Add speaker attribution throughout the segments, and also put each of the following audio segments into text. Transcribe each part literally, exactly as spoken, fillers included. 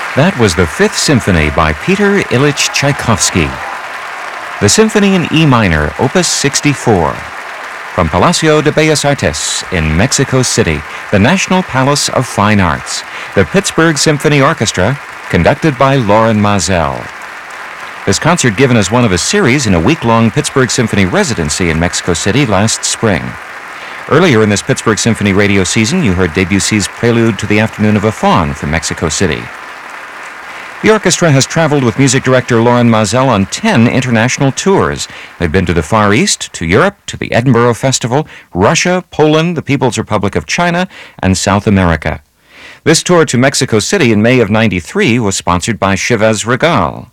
Speaker 1: That was the Fifth Symphony by Peter Ilyich Tchaikovsky. The Symphony in E minor, Opus sixty-four. From Palacio de Bellas Artes in Mexico City, the National Palace of Fine Arts, the Pittsburgh Symphony Orchestra, conducted by Loren Maazel. This concert given as one of a series in a week-long Pittsburgh Symphony residency in Mexico City last spring. Earlier in this Pittsburgh Symphony radio season, you heard Debussy's Prelude to the Afternoon of a Faun from Mexico City. The orchestra has traveled with music director Loren Maazel on ten international tours. They've been to the Far East, to Europe, to the Edinburgh Festival, Russia, Poland, the People's Republic of China, and South America. This tour to Mexico City in May of ninety-three was sponsored by Chivas Regal.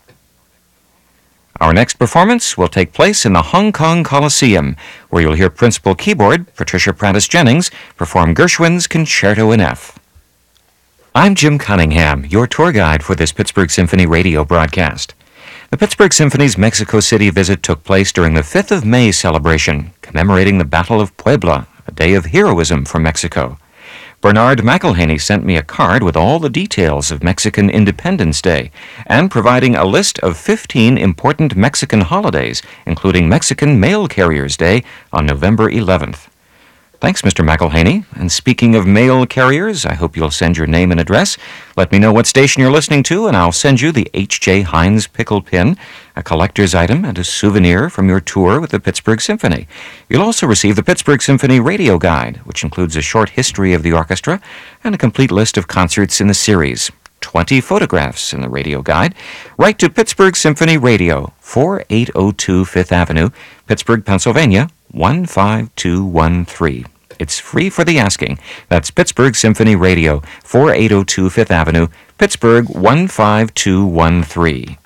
Speaker 1: Our next performance will take place in the Hong Kong Coliseum, where you'll hear principal keyboard Patricia Prattis-Jennings perform Gershwin's Concerto in F. I'm Jim Cunningham, your tour guide for this Pittsburgh Symphony radio broadcast. The Pittsburgh Symphony's Mexico City visit took place during the fifth of May celebration, commemorating the Battle of Puebla, a day of heroism for Mexico. Bernard McElhaney sent me a card with all the details of Mexican Independence Day and providing a list of fifteen important Mexican holidays, including Mexican Mail Carriers Day on November eleventh. Thanks, Mister McElhaney. And speaking of mail carriers, I hope you'll send your name and address. Let me know what station you're listening to, and I'll send you the H J Heinz pickle pin, a collector's item, and a souvenir from your tour with the Pittsburgh Symphony. You'll also receive the Pittsburgh Symphony Radio Guide, which includes a short history of the orchestra and a complete list of concerts in the series. twenty photographs in the radio guide. Write to Pittsburgh Symphony Radio, forty-eight oh two Fifth Avenue, Pittsburgh, Pennsylvania, one five two one three. It's free for the asking. That's Pittsburgh Symphony Radio, forty-eight oh two Fifth Avenue, Pittsburgh, one five two one three.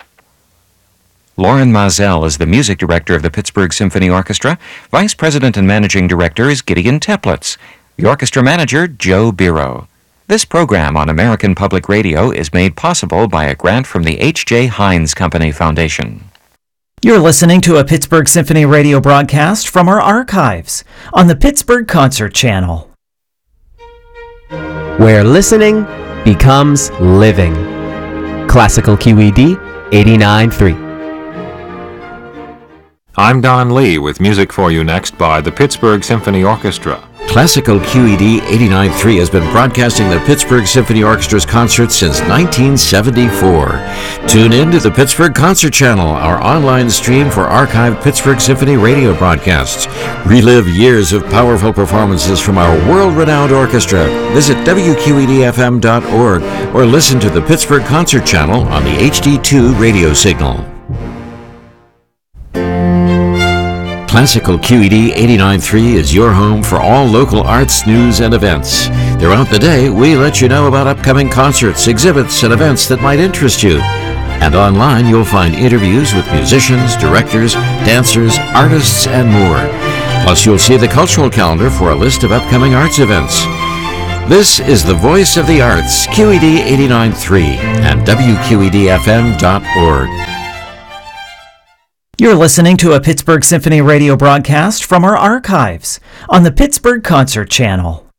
Speaker 1: Loren Maazel is the music director of the Pittsburgh Symphony Orchestra. Vice President and Managing Director is Gideon Teplitz. The orchestra manager, Joe Biro. This program on American Public Radio is made possible by a grant from the H J Heinz Company Foundation.
Speaker 2: You're listening to a Pittsburgh Symphony radio broadcast from our archives on the Pittsburgh Concert Channel,
Speaker 3: where listening becomes living. Classical Q E D eighty-nine point three.
Speaker 4: I'm Don Lee with music for you next by the Pittsburgh Symphony Orchestra.
Speaker 5: Classical Q E D eighty-nine point three has been broadcasting the Pittsburgh Symphony Orchestra's concerts since nineteen seventy-four. Tune in to the Pittsburgh Concert Channel, our online stream for archived Pittsburgh Symphony radio broadcasts. Relive years of powerful performances from our world-renowned orchestra. Visit W Q E D F M dot org or listen to the Pittsburgh Concert Channel on the H D two radio signal. Classical Q E D eighty-nine point three is your home for all local arts, news, and events. Throughout the day, we let you know about upcoming concerts, exhibits, and events that might interest you. And online, you'll find interviews with musicians, directors, dancers, artists, and more. Plus, you'll see the cultural calendar for a list of upcoming arts events. This is the Voice of the Arts, Q E D eighty-nine point three, and W Q E D F M dot org.
Speaker 2: You're listening to a Pittsburgh Symphony radio broadcast from our archives on the Pittsburgh Concert Channel.